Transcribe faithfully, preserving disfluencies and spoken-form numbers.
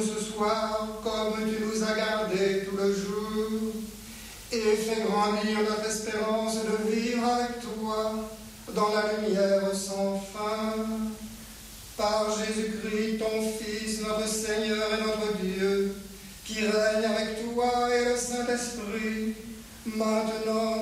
ce soir comme tu nous as gardés tout le jour, et fais grandir notre espérance de vivre avec toi dans la lumière sans fin. Par Jésus-Christ, ton Fils, notre Seigneur et notre Dieu, qui règne avec toi et le Saint-Esprit, maintenant